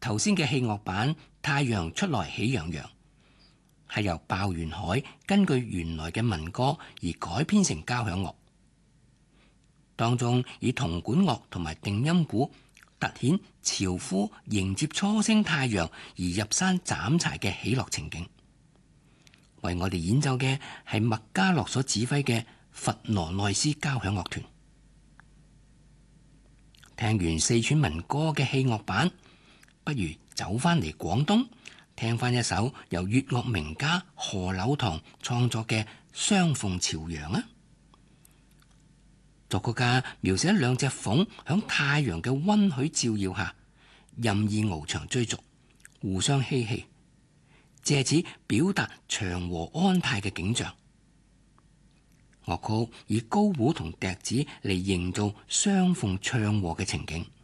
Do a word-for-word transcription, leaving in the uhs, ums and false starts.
頭先嘅器樂版《太陽出來喜洋洋》係由鮑元海根據原來嘅民歌而改編成交響樂，當中以銅管樂同埋定音鼓突顯樵夫迎接初升太陽而入山斬柴嘅喜樂情景。為我哋演奏嘅係麥嘉洛所指揮嘅佛羅內斯交響樂團。聽完四川民歌嘅器樂版，不如走返嚟廣東，聽返一首由粵樂名家何柳堂創作嘅《相逢朝陽》啊！作曲家描寫兩隻鳳響太陽嘅溫煦照耀下，任意翱翔追逐，互相嬉戲，借此表達祥和安泰嘅景象。樂曲以高胡同笛子嚟營造相逢唱和嘅情景。